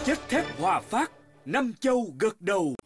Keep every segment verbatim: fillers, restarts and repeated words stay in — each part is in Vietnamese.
Chất thép Hòa Phát, năm châu gật đầu.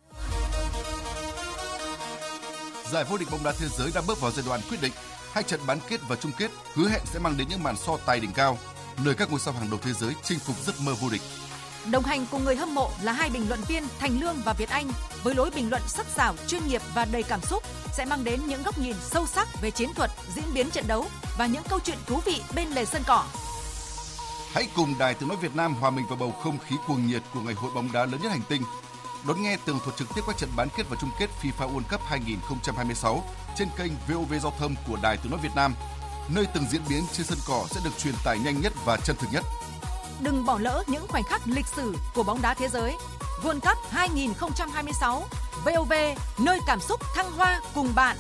Giải vô địch bóng đá thế giới đang bước vào giai đoạn quyết định. Hai trận bán kết và chung kết hứa hẹn sẽ mang đến những màn so tài đỉnh cao, nơi các ngôi sao hàng đầu thế giới chinh phục giấc mơ vô địch. Đồng hành cùng người hâm mộ là hai bình luận viên Thành Lương và Việt Anh với lối bình luận sắc sảo, chuyên nghiệp và đầy cảm xúc sẽ mang đến những góc nhìn sâu sắc về chiến thuật, diễn biến trận đấu và những câu chuyện thú vị bên lề sân cỏ. Hãy cùng Đài Tiếng nói Việt Nam hòa mình vào bầu không khí cuồng nhiệt của ngày hội bóng đá lớn nhất hành tinh. Đón nghe tường thuật trực tiếp các trận bán kết và chung kết FIFA World Cup hai không hai sáu trên kênh vê o vê Giao thông của Đài Tiếng nói Việt Nam, nơi từng diễn biến trên sân cỏ sẽ được truyền tải nhanh nhất và chân thực nhất. Đừng bỏ lỡ những khoảnh khắc lịch sử của bóng đá thế giới. World Cup hai không hai sáu, vê o vê, nơi cảm xúc thăng hoa cùng bạn.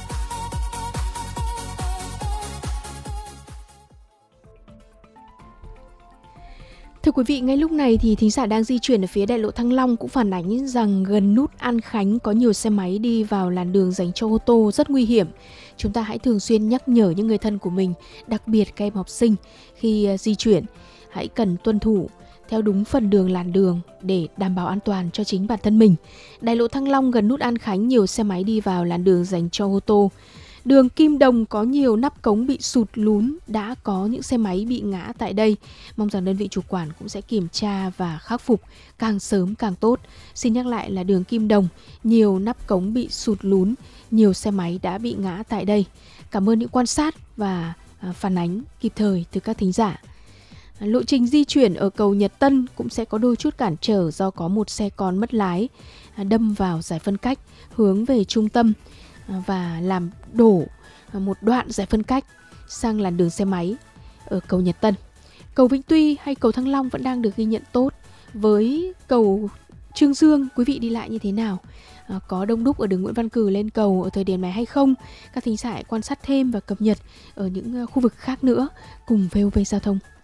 Thưa quý vị, ngay lúc này thì thính giả đang di chuyển ở phía đại lộ Thăng Long cũng phản ánh rằng gần nút An Khánh có nhiều xe máy đi vào làn đường dành cho ô tô rất nguy hiểm. Chúng ta hãy thường xuyên nhắc nhở những người thân của mình, đặc biệt các em học sinh khi di chuyển, hãy cần tuân thủ theo đúng phần đường làn đường để đảm bảo an toàn cho chính bản thân mình. Đại lộ Thăng Long gần nút An Khánh nhiều xe máy đi vào làn đường dành cho ô tô. Đường Kim Đồng có nhiều nắp cống bị sụt lún, đã có những xe máy bị ngã tại đây. Mong rằng đơn vị chủ quản cũng sẽ kiểm tra và khắc phục càng sớm càng tốt. Xin nhắc lại là đường Kim Đồng, nhiều nắp cống bị sụt lún, nhiều xe máy đã bị ngã tại đây. Cảm ơn những quan sát và phản ánh kịp thời từ các thính giả. Lộ trình di chuyển ở cầu Nhật Tân cũng sẽ có đôi chút cản trở do có một xe con mất lái đâm vào giải phân cách hướng về trung tâm và làm đổ một đoạn giải phân cách sang làn đường xe máy ở cầu Nhật Tân. Cầu Vĩnh Tuy hay cầu Thăng Long vẫn đang được ghi nhận tốt. Với cầu Trương Dương, quý vị đi lại như thế nào? À, có đông đúc ở đường Nguyễn Văn Cừ lên cầu ở thời điểm này hay không? Các thính giả hãy quan sát thêm và cập nhật ở những khu vực khác nữa cùng vê o vê Giao thông.